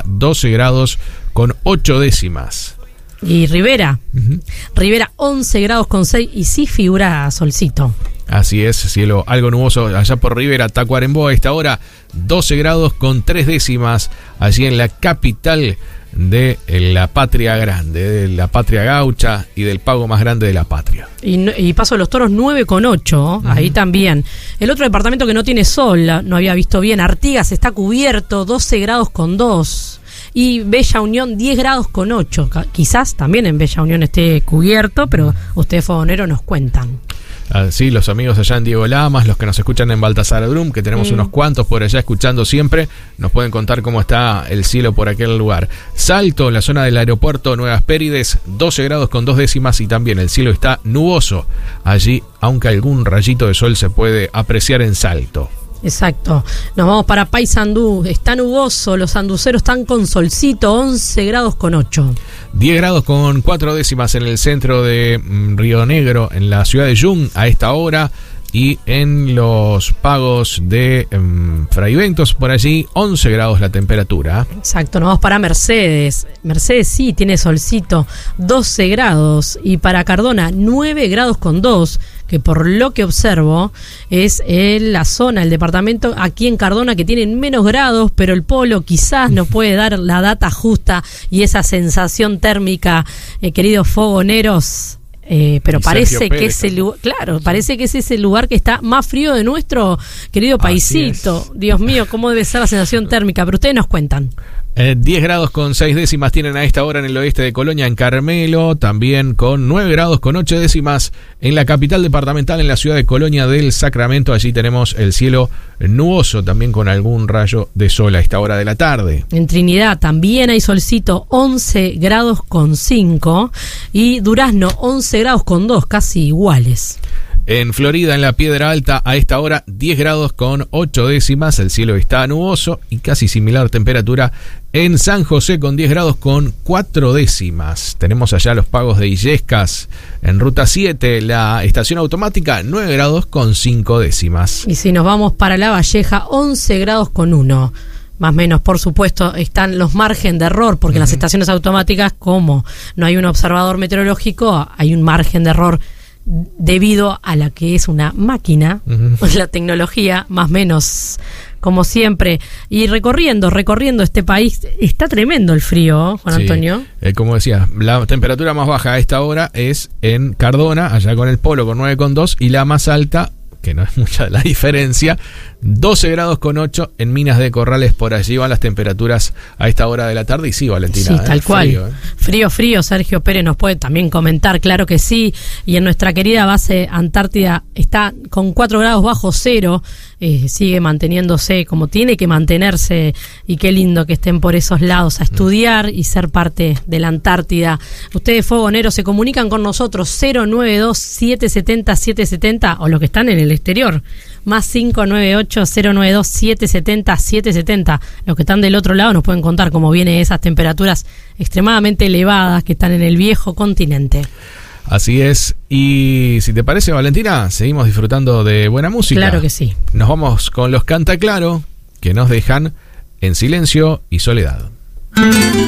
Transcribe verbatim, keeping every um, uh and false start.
doce grados con ocho décimas. Y Rivera, Uh-huh. Rivera once grados con seis y sí figura solcito. Así es, cielo algo nuboso allá por Rivera, Tacuarembó a esta hora, doce grados con tres décimas, allí en la capital de la patria grande, de la patria gaucha y del pago más grande de la patria. Y, y Paso de los Toros nueve con ocho, uh-huh. Ahí también. El otro departamento que no tiene sol, no había visto bien, Artigas está cubierto, doce grados con dos. Y Bella Unión diez grados con ocho. Quizás también en Bella Unión esté cubierto, pero ustedes fogoneros nos cuentan. Ah, sí, los amigos allá en Diego Lamas, los que nos escuchan en Baltasar Brum, que tenemos mm. unos cuantos por allá escuchando siempre, nos pueden contar cómo está el cielo por aquel lugar. Salto, la zona del aeropuerto Nuevas Pérides, doce grados con dos décimas y también el cielo está nuboso allí, aunque algún rayito de sol se puede apreciar en Salto. Exacto. Nos vamos para Paysandú. Está nuboso, los sanduceros están con solcito, once grados con ocho. diez grados con cuatro décimas en el centro de mm, Río Negro, en la ciudad de Yung, a esta hora. Y en los pagos de um, Fraiventos, por allí, once grados la temperatura. Exacto, nos vamos para Mercedes. Mercedes sí, tiene solcito, doce grados. Y para Cardona, nueve grados con dos, que por lo que observo es en la zona, el departamento aquí en Cardona, que tienen menos grados, pero el polo quizás no puede dar la data justa y esa sensación térmica, eh, queridos fogoneros. Eh, pero y parece que ese lugar, claro, sí. parece que ese es el lugar que está más frío de nuestro querido paisito. Dios mío, cómo debe ser la sensación térmica, pero ustedes nos cuentan. Eh, diez grados con seis décimas tienen a esta hora en el oeste de Colonia, en Carmelo, también con nueve grados con ocho décimas en la capital departamental, en la ciudad de Colonia del Sacramento. Allí tenemos el cielo nuboso, también con algún rayo de sol a esta hora de la tarde. En Trinidad también hay solcito, once grados con cinco, y Durazno once grados con dos, casi iguales. En Florida, en la Piedra Alta, a esta hora diez grados con ocho décimas, el cielo está nuboso y casi similar temperatura en San José con diez grados con cuatro décimas. Tenemos allá los pagos de Illescas, en Ruta siete, la estación automática, nueve grados con cinco décimas. Y si nos vamos para La Valleja, once grados con uno. Más o menos, por supuesto, están los margen de error, porque uh-huh. en las estaciones automáticas, como no hay un observador meteorológico, hay un margen de error debido a la que es una máquina, uh-huh. la tecnología, más o menos, como siempre. Y recorriendo, recorriendo este país, está tremendo el frío, Juan sí. Antonio. Eh, como decía, la temperatura más baja a esta hora es en Cardona, allá con el polo con nueve con dos, y la más alta, que no es mucha la diferencia, doce grados con ocho en Minas de Corrales. Por allí van las temperaturas a esta hora de la tarde. Y sí, Valentina, sí, tal eh, cual. Frío, eh. frío, frío. Sergio Pérez nos puede también comentar, claro que sí. Y en nuestra querida base Antártida está con cuatro grados bajo cero. Eh, sigue manteniéndose como tiene que mantenerse, y qué lindo que estén por esos lados a estudiar y ser parte de la Antártida. Ustedes, fogoneros, se comunican con nosotros cero nueve dos, siete siete cero, siete siete cero, o los que están en el exterior, más cinco nueve ocho, cero nueve dos, siete siete cero, siete siete cero. Los que están del otro lado nos pueden contar cómo vienen esas temperaturas extremadamente elevadas que están en el viejo continente. Así es, y si te parece, Valentina, seguimos disfrutando de buena música. Claro que sí. Nos vamos con los Canta Claro, que nos dejan en silencio y soledad.